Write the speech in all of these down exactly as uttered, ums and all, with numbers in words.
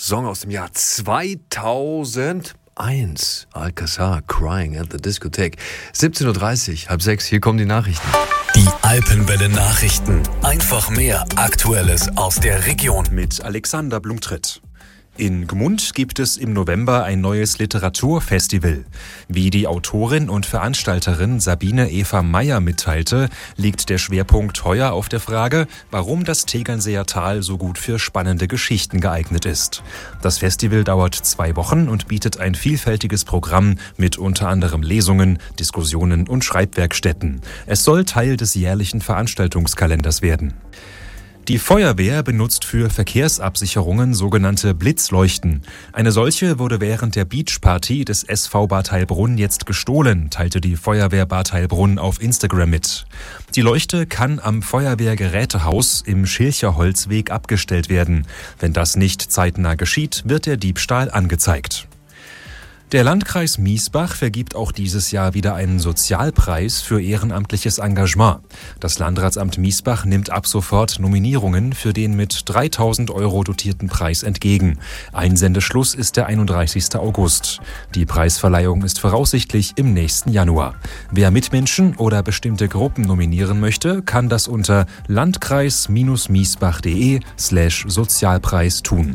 Song aus dem Jahr zweitausendeins. Alcazar, Crying at the Discotheque. siebzehn Uhr dreißig, halb sechs, hier kommen die Nachrichten. Die Alpenwelle Nachrichten. Einfach mehr Aktuelles aus der Region. Mit Alexander Blumtritt. In Gmund gibt es im November ein neues Literaturfestival. Wie die Autorin und Veranstalterin Sabine Eva Meyer mitteilte, liegt der Schwerpunkt heuer auf der Frage, warum das Tegernseer Tal so gut für spannende Geschichten geeignet ist. Das Festival dauert zwei Wochen und bietet ein vielfältiges Programm mit unter anderem Lesungen, Diskussionen und Schreibwerkstätten. Es soll Teil des jährlichen Veranstaltungskalenders werden. Die Feuerwehr benutzt für Verkehrsabsicherungen sogenannte Blitzleuchten. Eine solche wurde während der Beachparty des S V Bad Heilbrunn jetzt gestohlen, teilte die Feuerwehr Bad Heilbrunn auf Instagram mit. Die Leuchte kann am Feuerwehrgerätehaus im Schilcher Holzweg abgestellt werden. Wenn das nicht zeitnah geschieht, wird der Diebstahl angezeigt. Der Landkreis Miesbach vergibt auch dieses Jahr wieder einen Sozialpreis für ehrenamtliches Engagement. Das Landratsamt Miesbach nimmt ab sofort Nominierungen für den mit dreitausend Euro dotierten Preis entgegen. Einsendeschluss ist der einunddreißigsten August. Die Preisverleihung ist voraussichtlich im nächsten Januar. Wer Mitmenschen oder bestimmte Gruppen nominieren möchte, kann das unter landkreis-miesbach.de slash Sozialpreis tun.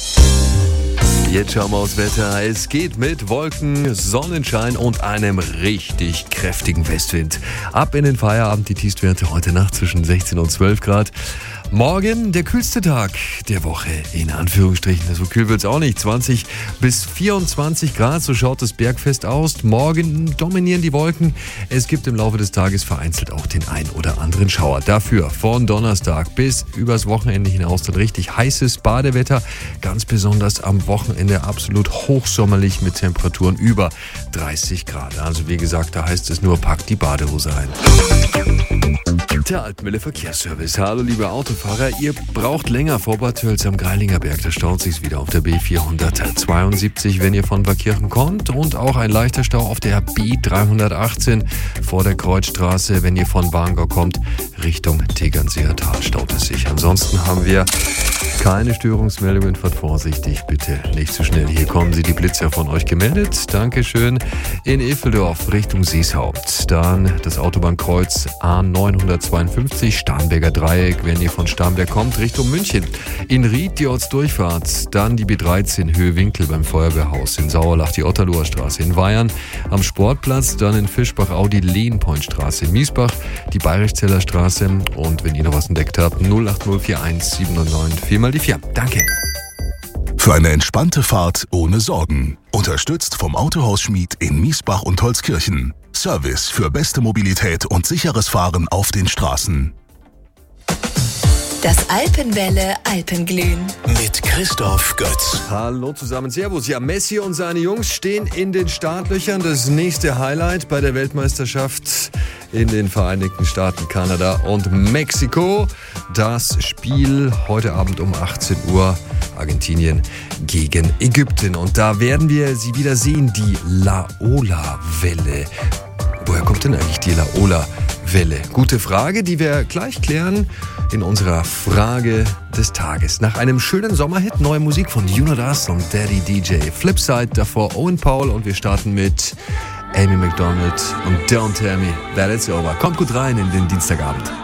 Jetzt schauen wir aufs Wetter. Es geht mit Wolken, Sonnenschein und einem richtig kräftigen Westwind. Ab in den Feierabend, die Tiefstwerte heute Nacht zwischen sechzehn und zwölf Grad. Morgen der kühlste Tag der Woche, in Anführungsstrichen. So kühl wird es auch nicht. zwanzig bis vierundzwanzig Grad, so schaut das Bergfest aus. Morgen dominieren die Wolken. Es gibt im Laufe des Tages vereinzelt auch den ein oder anderen Schauer. Dafür von Donnerstag bis übers Wochenende hinaus dann richtig heißes Badewetter. Ganz besonders am Wochenende absolut hochsommerlich mit Temperaturen über dreißig Grad. Also wie gesagt, da heißt es nur, packt die Badehose ein. Der Alpenwelle Verkehrsservice. Hallo liebe Autofahrer, ihr braucht länger vor Bad Tölz am Greilinger Berg. Da staut sich's wieder auf der B vierhundertzweiundsiebzig, wenn ihr von Waakirchen kommt, und auch ein leichter Stau auf der B dreihundertachtzehn vor der Kreuzstraße, wenn ihr von Wangau kommt, Richtung Tegernseer Tal staut es sich. Ansonsten haben wir keine Störungsmeldungen. Fahrt vorsichtig, bitte nicht zu schnell. Hier kommen sie, die Blitzer von euch gemeldet. Dankeschön. In Eveldorf Richtung Sieshaupt. Dann das Autobahnkreuz A neunhundertzweiundfünfzig, Starnberger Dreieck, wenn ihr von Starnberg kommt, Richtung München. In Ried die Ortsdurchfahrt. Dann die B dreizehn Höhe Winkel beim Feuerwehrhaus. In Sauerlach die Otterloher Straße. In Weyern am Sportplatz. Dann in Fischbach die Lehnpointstraße. In Miesbach die Bayrischzeller Straße. Und wenn ihr noch was entdeckt habt, null acht null vier eins sieben neun vier mal die vier. Danke. Für eine entspannte Fahrt ohne Sorgen. Unterstützt vom Autohaus Schmied in Miesbach und Holzkirchen. Service für beste Mobilität und sicheres Fahren auf den Straßen. Das Alpenwelle Alpenglühen mit Christoph Götz. Hallo zusammen, servus. Ja, Messi und seine Jungs stehen in den Startlöchern. Das nächste Highlight bei der Weltmeisterschaft in den Vereinigten Staaten, Kanada und Mexiko. Das Spiel heute Abend um achtzehn Uhr, Argentinien gegen Ägypten. Und da werden wir sie wieder sehen, die Laola-Welle. Woher kommt denn eigentlich die Laola-Welle? Gute Frage, die wir gleich klären in unserer Frage des Tages. Nach einem schönen Sommerhit, neue Musik von You Know Das und Daddy D J. Flipside, davor Owen Paul, und wir starten mit Amy Macdonald und Don't Tell Me That It's Over. Kommt gut rein in den Dienstagabend.